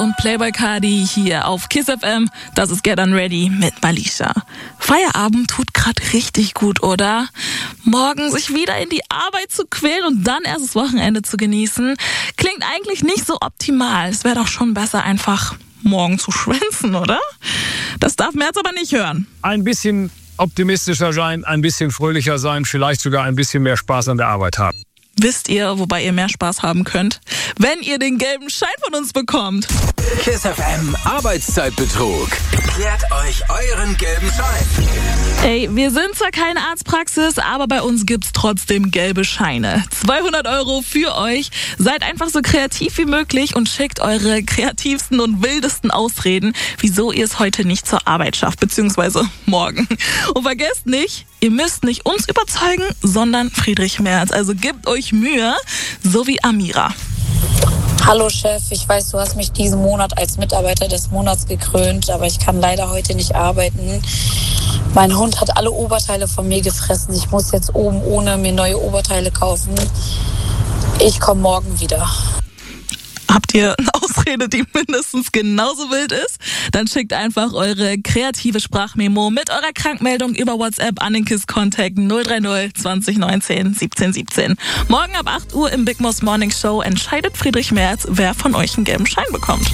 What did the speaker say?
und Playboy Cardi hier auf Kiss FM. Das ist Get On Ready mit Malisha. Feierabend tut gerade richtig gut, oder? Morgen sich wieder in die Arbeit zu quälen und dann erst das Wochenende zu genießen, klingt eigentlich nicht so optimal. Es wäre doch schon besser, einfach morgen zu schwänzen, oder? Das darf Merz aber nicht hören. Ein bisschen optimistischer sein, ein bisschen fröhlicher sein, vielleicht sogar ein bisschen mehr Spaß an der Arbeit haben. Wisst ihr, wobei ihr mehr Spaß haben könnt? Wenn ihr den gelben Schein von uns bekommt. Kiss FM Arbeitszeitbetrug. Klärt euch euren gelben Schein. Ey, wir sind zwar keine Arztpraxis, aber bei uns gibt's trotzdem gelbe Scheine. 200 € für euch. Seid einfach so kreativ wie möglich und schickt eure kreativsten und wildesten Ausreden, wieso ihr es heute nicht zur Arbeit schafft, beziehungsweise morgen. Und vergesst nicht, ihr müsst nicht uns überzeugen, sondern Friedrich Merz. Also gebt euch Mühe, so wie Amira. Hallo Chef, ich weiß, du hast mich diesen Monat als Mitarbeiter des Monats gekrönt, aber ich kann leider heute nicht arbeiten. Mein Hund hat alle Oberteile von mir gefressen. Ich muss jetzt oben ohne mir neue Oberteile kaufen. Ich komme morgen wieder. Habt ihr eine Ausrede, die mindestens genauso wild ist? Dann schickt einfach eure kreative Sprachmemo mit eurer Krankmeldung über WhatsApp an den KISS-Contact 030 2019 17 17. Morgen ab 8 Uhr im Big Moss Morning Show entscheidet Friedrich Merz, wer von euch einen gelben Schein bekommt.